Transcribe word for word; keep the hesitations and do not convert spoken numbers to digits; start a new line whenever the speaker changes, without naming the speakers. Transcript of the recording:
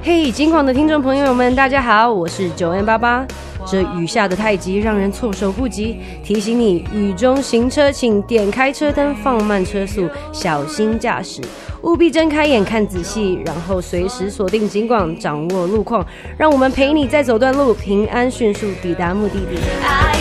嘿，金广的听众朋友们，大家好，我是九 N 八八。这雨下的太急，让人措手不及。提醒你，雨中行车，请点开车灯，放慢车速，小心驾驶。务必睁开眼看仔细，然后随时锁定警广，掌握路况，让我们陪你在走段路，平安迅速抵达目的地。